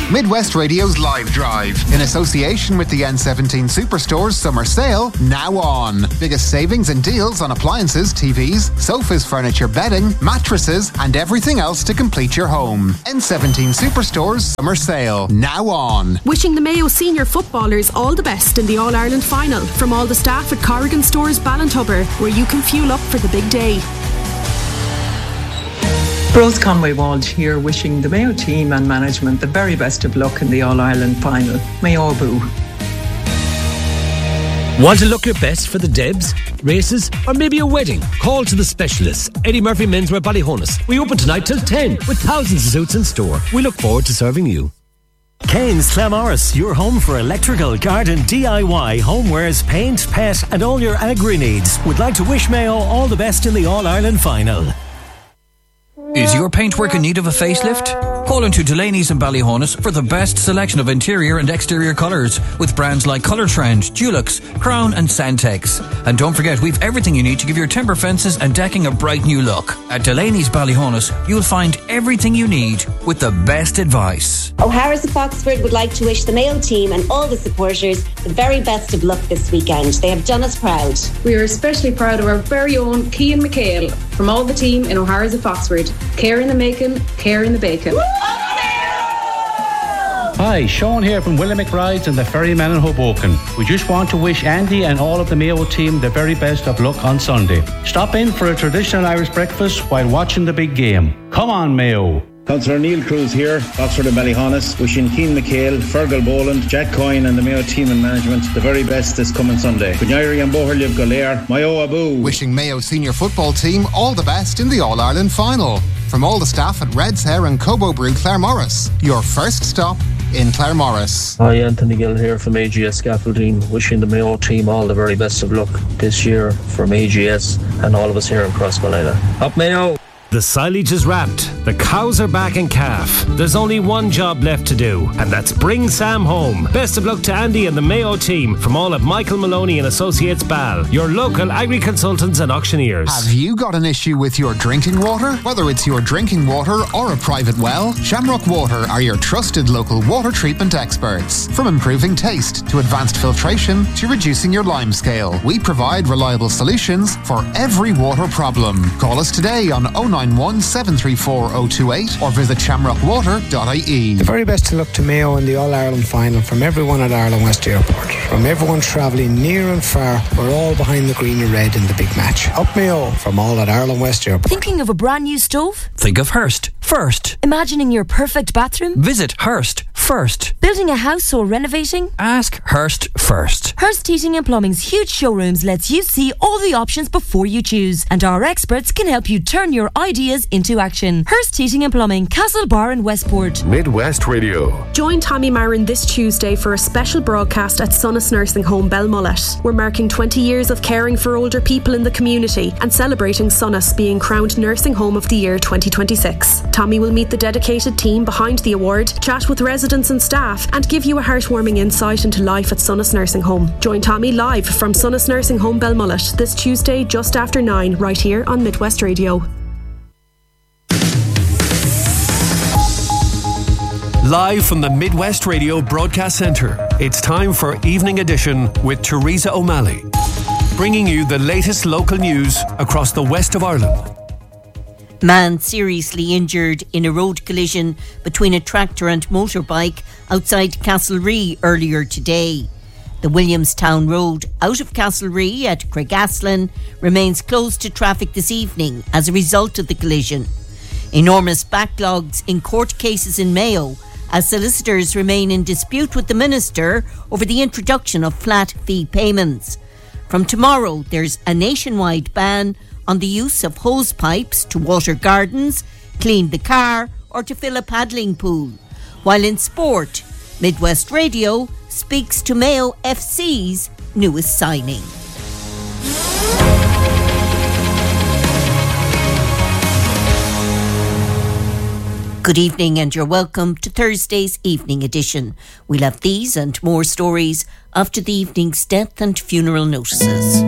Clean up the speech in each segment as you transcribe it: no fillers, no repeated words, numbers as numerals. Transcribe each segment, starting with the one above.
Midwest Radio's Live Drive, in association with the N17 Superstores Summer Sale, now on. Biggest savings and deals on appliances, TVs, sofas, furniture, bedding, mattresses, and everything else to complete your home. N17 Superstores Summer Sale, now on. Wishing the Mayo senior footballers all the best in the All-Ireland final from all the staff at Corrigan Stores Ballintubber, where you can fuel up for the big day. Rose Conway Walsh here, wishing the Mayo team and management the very best of luck in the All-Ireland final. Mayo Boo. Want to look your best for the Debs, races, or maybe a wedding? Call to the specialists. Eddie Murphy Menswear Ballyhonus. We open tonight till 10 with thousands of suits in store. We look forward to serving you. Kane's Claremorris, your home for electrical, garden, DIY, homewares, paint, pet, and all your agri needs. Would like to wish Mayo all the best in the All-Ireland final. Is your paintwork in need of a facelift? Call into Delaney's in Ballyhonus for the best selection of interior and exterior colours with brands like Colour Trend, Dulux, Crown and Santex. And don't forget, we've everything you need to give your timber fences and decking a bright new look. At Delaney's Ballyhonus, you'll find everything you need with the best advice. O'Hara's of Foxford would like to wish the Mayo team and all the supporters the very best of luck this weekend. They have done us proud. We are especially proud of our very own Cian McHale from all the team in O'Hara's of Foxford. Care in the making, care in the bacon. Hi, Sean here from Williamick Rides and the Ferryman in Hoboken. We just want to wish Andy and all of the Mayo team the very best of luck on Sunday. Stop in for a traditional Irish breakfast while watching the big game. Come on, Mayo. Councillor Neil Cruz here, Oxford and Ballyhonus, wishing Cian McHale, Fergal Boland, Jack Coyne and the Mayo team and management the very best this coming Sunday. Gunyari and Boherliv Golair, Mayo Abu. Wishing Mayo senior football team all the best in the All-Ireland final. From all the staff at Red's Hair and Cobo Brew Claremorris, your first stop in Claremorris. Hi, Anthony Gill here from AGS Scaffolding, wishing the Mayo team all the very best of luck this year from AGS and all of us here in Crosscarolina. Up Mayo! The silage is wrapped, the cows are back in calf. There's only one job left to do, and that's bring Sam home. Best of luck to Andy and the Mayo team from all of Michael Maloney and Associates Bal, your local agri-consultants and auctioneers. Have you got an issue with your drinking water? Whether it's your drinking water or a private well, Shamrock Water are your trusted local water treatment experts. From improving taste to advanced filtration to reducing your lime scale, we provide reliable solutions for every water problem. Call us today on 091 734 028 or visit shamrockwater.ie. The very best of luck to Mayo in the All-Ireland final from everyone at Ireland West Airport. From everyone travelling near and far, we're all behind the green and red in the big match. Up Mayo from all at Ireland West Airport. Thinking of a brand new stove? Think of Hearst first. Imagining your perfect bathroom? Visit Hearst first. Building a house or renovating? Ask Hearst first. Hearst Heating and Plumbing's huge showrooms lets you see all the options before you choose, and our experts can help you turn your ideas into action. Hearst Heating and Plumbing, Castlebar and Westport. Midwest Radio. Join Tommy Marin this Tuesday for a special broadcast at Sonas Nursing Home Belmullet. We're marking 20 years of caring for older people in the community and celebrating Sonas being crowned Nursing Home of the Year 2026. Tommy will meet the dedicated team behind the award, chat with residents and staff, and give you a heartwarming insight into life at Sonas Nursing Home. Join Tommy live from Sonas Nursing Home Belmullet this Tuesday just after 9 right here on Midwest Radio. Live from the Midwest Radio Broadcast Centre, it's time for Evening Edition with Teresa O'Malley, bringing you the latest local news across the west of Ireland. Man seriously injured in a road collision between a tractor and motorbike outside Castlerea earlier today. The Williamstown Road out of Castlerea at Craigaslan remains closed to traffic this evening as a result of the collision. Enormous backlogs in court cases in Mayo as solicitors remain in dispute with the minister over the introduction of flat fee payments. From tomorrow, there's a nationwide ban on the use of hose pipes to water gardens, clean the car or to fill a paddling pool. While in sport, Midwest Radio speaks to Mayo FC's newest signing. Good evening and you're welcome to Thursday's Evening Edition. We'll have these and more stories after the evening's death and funeral notices.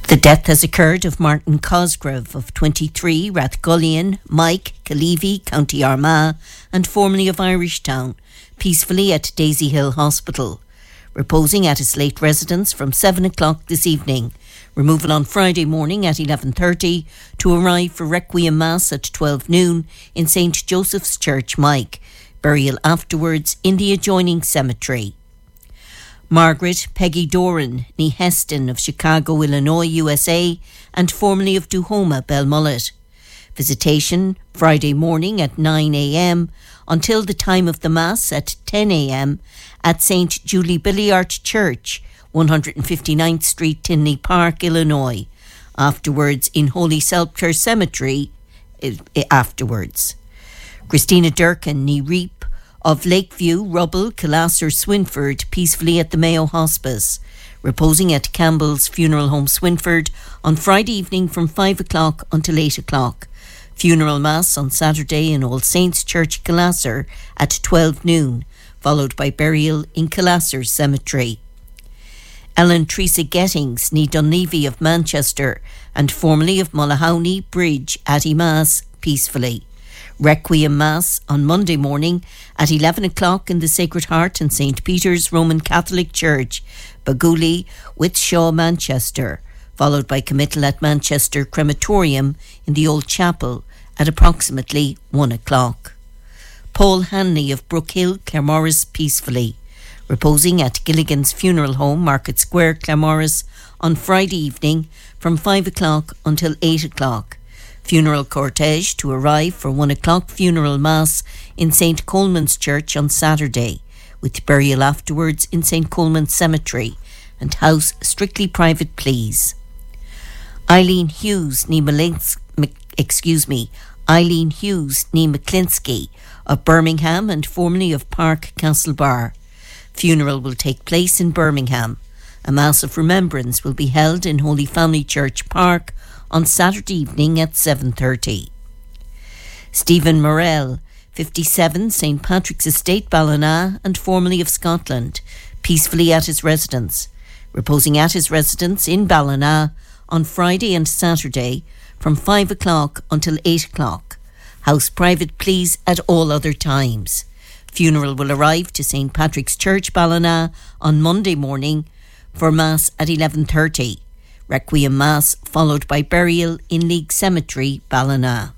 The death has occurred of Martin Cosgrove of 23, Rathgullion, Mike, Kalivi, County Armagh, and formerly of Irishtown, peacefully at Daisy Hill Hospital. Reposing at his late residence from 7 o'clock this evening. Removal on Friday morning at 11:30 to arrive for Requiem Mass at 12 noon in St. Joseph's Church, Mike. Burial afterwards in the adjoining cemetery. Margaret Peggy Doran, ní Heston of Chicago, Illinois, USA, and formerly of Duhoma, Belmullet. Visitation Friday morning at 9 a.m. until the time of the Mass at 10 a.m. at St. Julie Billiart Church, 159th Street, Tinley Park, Illinois. Afterwards in Holy Sepulchre Cemetery afterwards. Christina Durkin, ní Reap of Lakeview, Rubble, Killasser, Swinford, peacefully at the Mayo Hospice. Reposing at Campbell's Funeral Home, Swinford, on Friday evening from 5 o'clock until 8 o'clock. Funeral Mass on Saturday in All Saints Church, Killasser, at 12 noon, followed by burial in Killasser Cemetery. Ellen Teresa Gettings, ní Dunleavy of Manchester, and formerly of Mullahowney Bridge, at Mass, peacefully. Requiem Mass on Monday morning at 11 o'clock in the Sacred Heart and St. Peter's Roman Catholic Church, Baguli, Withshaw, Manchester, followed by committal at Manchester Crematorium in the Old Chapel at approximately 1 o'clock. Paul Hanley of Brookhill, Claremorris, peacefully. Reposing at Gilligan's Funeral Home, Market Square, Claremorris, on Friday evening from 5 o'clock until 8 o'clock. Funeral cortege to arrive for 1 o'clock funeral mass in St. Coleman's Church on Saturday, with burial afterwards in St. Coleman's Cemetery, and house strictly private, please. Eileen Hughes, ní McClinsky of Birmingham and formerly of Park Castlebar. Funeral will take place in Birmingham. A Mass of Remembrance will be held in Holy Family Church Park on Saturday evening at 7:30. Stephen Morell, 57, St. Patrick's Estate, Ballina, and formerly of Scotland, peacefully at his residence. Reposing at his residence in Ballina on Friday and Saturday from 5 o'clock until 8 o'clock. House private, please, at all other times. Funeral will arrive to St. Patrick's Church, Ballina, on Monday morning for Mass at 11:30. Requiem Mass followed by burial in League Cemetery, Ballina.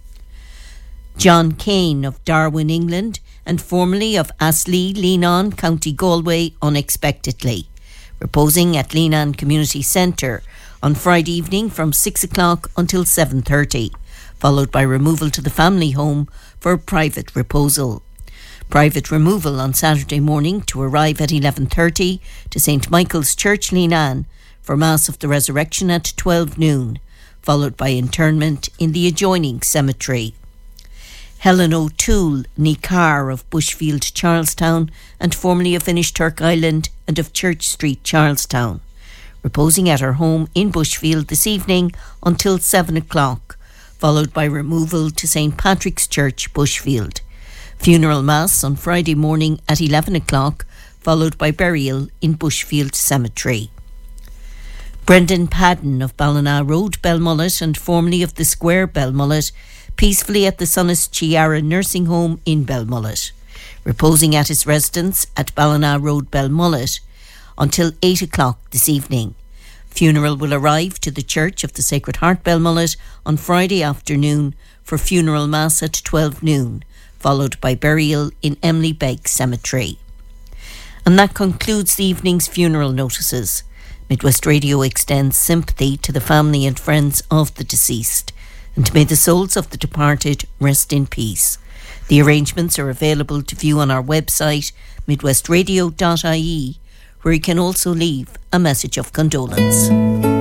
John Kane of Darwin, England, and formerly of Astley, Leenan, County Galway, unexpectedly. Reposing at Leenan Community Centre on Friday evening from 6 o'clock until 7:30, followed by removal to the family home for private reposal. Private removal on Saturday morning to arrive at 11:30 to St. Michael's Church, Leenan, for Mass of the Resurrection at 12 noon, followed by interment in the adjoining cemetery. Helen O'Toole, ní Carr of Bushfield, Charlestown, and formerly of Inishturk Island and of Church Street, Charlestown. Reposing at her home in Bushfield this evening until 7 o'clock, followed by removal to St. Patrick's Church, Bushfield. Funeral Mass on Friday morning at 11 o'clock, followed by burial in Bushfield Cemetery. Brendan Padden of Ballina Road, Belmullet, and formerly of the Square, Belmullet, peacefully at the Sonas Chiara Nursing Home in Belmullet. Reposing at his residence at Ballina Road, Belmullet, until 8 o'clock this evening. Funeral will arrive to the Church of the Sacred Heart, Belmullet, on Friday afternoon for funeral mass at 12 noon, followed by burial in Emily Begg Cemetery. And that concludes the evening's funeral notices. Midwest Radio extends sympathy to the family and friends of the deceased, and may the souls of the departed rest in peace. The arrangements are available to view on our website, midwestradio.ie, where you can also leave a message of condolence.